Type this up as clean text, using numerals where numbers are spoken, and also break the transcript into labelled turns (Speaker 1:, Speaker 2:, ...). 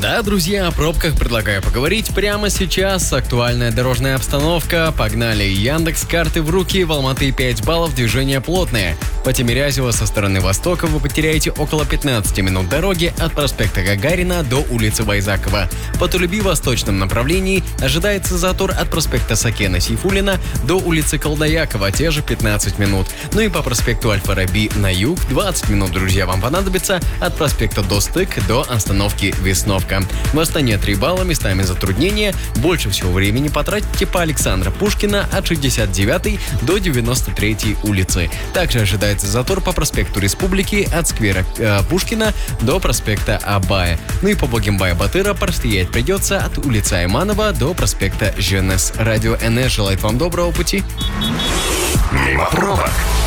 Speaker 1: Да, друзья, о пробках предлагаю поговорить прямо сейчас. Актуальная дорожная обстановка. Погнали. Яндекс.Карты в руки. В Алматы 5 баллов, движение плотное. По Тимирязево со стороны востока вы потеряете около 15 минут дороги от проспекта Гагарина до улицы Байзакова. По Тулеби в восточном направлении ожидается затор от проспекта Сакена Сейфуллина до улицы Колдаякова, те же 15 минут. Ну и по проспекту Аль-Фараби на юг 20 минут, друзья, вам понадобится от проспекта Достык до остановки Весновка. В Астане 3 балла, местами затруднения. Больше всего времени потратите по Александра Пушкина от 69 до 93 улицы. Также ожидается затор по проспекту Республики от сквера Пушкина до проспекта Абая. Ну и по Богембая-Батыра простоять придется от улицы Айманова до проспекта Женес. Радио НС желает вам доброго пути.
Speaker 2: Мимо пробок.